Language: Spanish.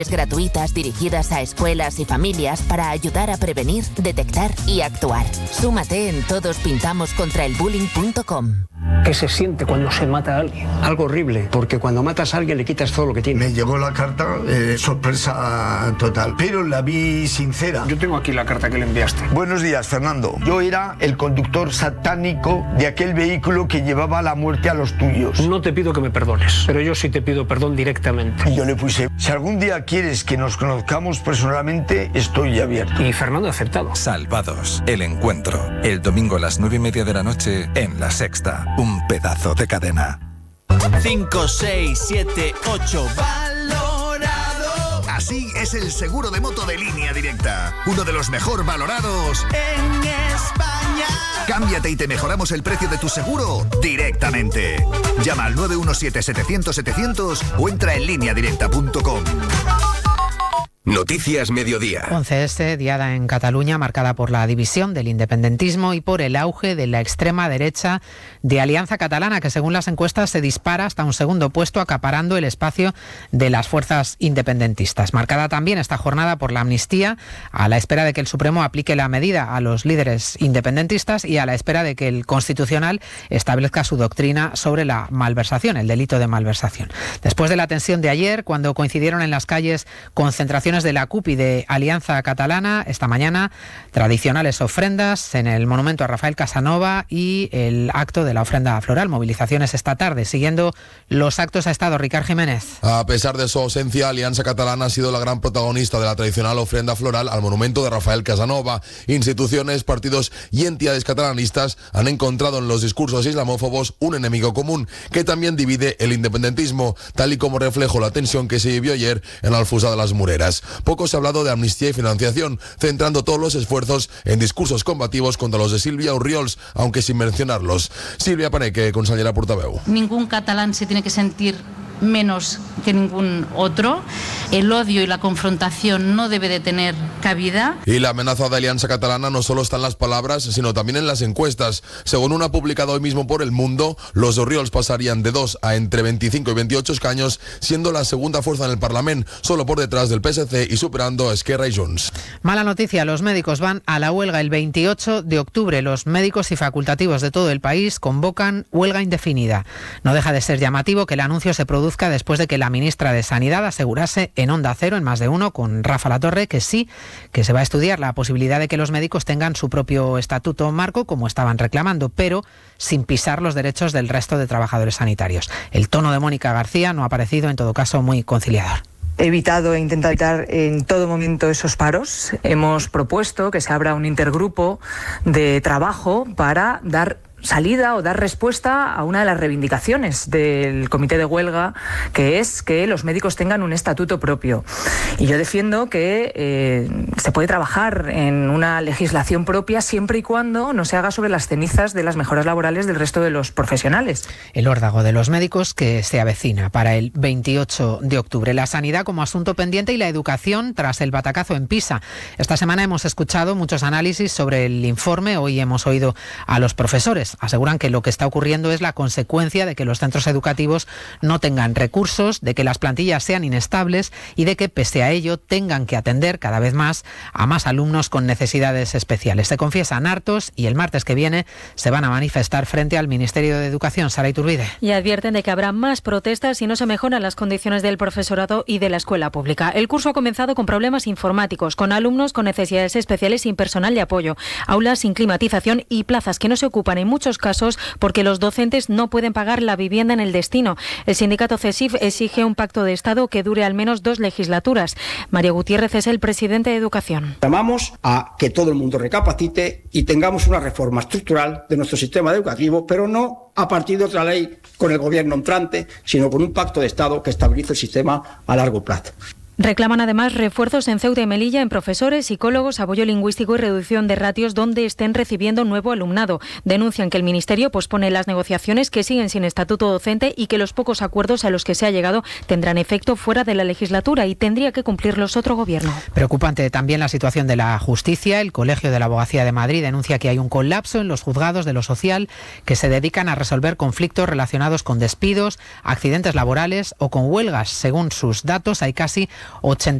gratuitas dirigidas a escuelas y familias para ayudar a prevenir, detectar y actuar. Súmate en todospintamoscontraelbullying.com. ¿Qué se siente cuando se mata a alguien? Algo horrible, porque cuando matas a alguien le quitas todo lo que tiene. Me llegó la carta, sorpresa total, pero la vi sincera. Yo tengo aquí la carta que le enviaste. Buenos días, Fernando. Yo era el conductor satánico de aquel vehículo que llevaba la muerte a los tuyos. No te pido que me perdones, pero yo sí te pido perdón directamente. Y yo le puse, si algún día quieres que nos conozcamos personalmente, estoy abierto. Y Fernando ha aceptado. Salvados, el encuentro. El domingo a las 9:30 de la noche en La Sexta. Un pedazo de cadena. 5, 6, 7, 8, valorado. Así es el seguro de moto de Línea Directa. Uno de los mejor valorados en España. Cámbiate y te mejoramos el precio de tu seguro directamente. Llama al 917-700-700 o entra en lineadirecta.com. Noticias Mediodía. 11S, diada en Cataluña, marcada por la división del independentismo y por el auge de la extrema derecha de Alianza Catalana, que según las encuestas se dispara hasta un segundo puesto, acaparando el espacio de las fuerzas independentistas. Marcada también esta jornada por la amnistía, a la espera de que el Supremo aplique la medida a los líderes independentistas y a la espera de que el Constitucional establezca su doctrina sobre la malversación, el delito de malversación. Después de la tensión de ayer, cuando coincidieron en las calles concentraciones de la CUP y de Alianza Catalana, esta mañana tradicionales ofrendas en el monumento a Rafael Casanova y el acto de la ofrenda floral. Movilizaciones esta tarde. Siguiendo los actos ha estado Ricard Jiménez. A pesar de su ausencia, Alianza Catalana ha sido la gran protagonista de la tradicional ofrenda floral al monumento de Rafael Casanova. Instituciones, partidos y entidades catalanistas han encontrado en los discursos islamófobos un enemigo común que también divide el independentismo, tal y como reflejó la tensión que se vivió ayer en Alfusá de las Mureras. Poco se ha hablado de amnistía y financiación, centrando todos los esfuerzos en discursos combativos contra los de Sílvia Orriols, aunque sin mencionarlos. Sílvia Paneque, consellera portaveu. Ningún catalán se tiene que sentir menos que ningún otro. El odio y la confrontación no debe de tener cabida. Y la amenaza de Alianza Catalana no solo está en las palabras, sino también en las encuestas. Según una publicada hoy mismo por El Mundo, los Orriols pasarían de 2 a entre 25 y 28 escaños, siendo la segunda fuerza en el Parlamento, solo por detrás del PSC y superando a Esquerra y Junts. Mala noticia, los médicos van a la huelga el 28 de octubre. Los médicos y facultativos de todo el país convocan huelga indefinida. No deja de ser llamativo que el anuncio se produzca después de que la ministra de Sanidad asegurase en Onda Cero, en Más de Uno, con Rafa Latorre, que sí, que se va a estudiar la posibilidad de que los médicos tengan su propio estatuto marco, como estaban reclamando, pero sin pisar los derechos del resto de trabajadores sanitarios. El tono de Mónica García no ha parecido, en todo caso, muy conciliador. He evitado e intentado evitar en todo momento esos paros. Hemos propuesto que se abra un intergrupo de trabajo para dar salida o dar respuesta a una de las reivindicaciones del comité de huelga, que es que los médicos tengan un estatuto propio. Y yo defiendo que se puede trabajar en una legislación propia siempre y cuando no se haga sobre las cenizas de las mejoras laborales del resto de los profesionales. El órdago de los médicos que se avecina para el 28 de octubre. La sanidad como asunto pendiente y la educación tras el batacazo en Pisa. Esta semana hemos escuchado muchos análisis sobre el informe. Hoy hemos oído a los profesores. Aseguran que lo que está ocurriendo es la consecuencia de que los centros educativos no tengan recursos, de que las plantillas sean inestables y de que, pese a ello, tengan que atender cada vez más a más alumnos con necesidades especiales. Se confiesan hartos y el martes que viene se van a manifestar frente al Ministerio de Educación. Sara Iturbide. Y advierten de que habrá más protestas si no se mejoran las condiciones del profesorado y de la escuela pública. El curso ha comenzado con problemas informáticos, con alumnos con necesidades especiales sin personal de apoyo, aulas sin climatización y plazas que no se ocupan en muchos casos porque los docentes no pueden pagar la vivienda en el destino. El sindicato CESIF exige un pacto de Estado que dure al menos 2 legislaturas. Mario Gutiérrez es el presidente de Educación. Llamamos a que todo el mundo recapacite y tengamos una reforma estructural de nuestro sistema educativo, pero no a partir de otra ley con el gobierno entrante, sino con un pacto de Estado que estabilice el sistema a largo plazo. Reclaman además refuerzos en Ceuta y Melilla en profesores, psicólogos, apoyo lingüístico y reducción de ratios donde estén recibiendo nuevo alumnado. Denuncian que el Ministerio pospone las negociaciones, que siguen sin estatuto docente y que los pocos acuerdos a los que se ha llegado tendrán efecto fuera de la legislatura y tendría que cumplirlos otro gobierno. Preocupante también la situación de la justicia. El Colegio de la Abogacía de Madrid denuncia que hay un colapso en los juzgados de lo social que se dedican a resolver conflictos relacionados con despidos, accidentes laborales o con huelgas. Según sus datos, hay casi 80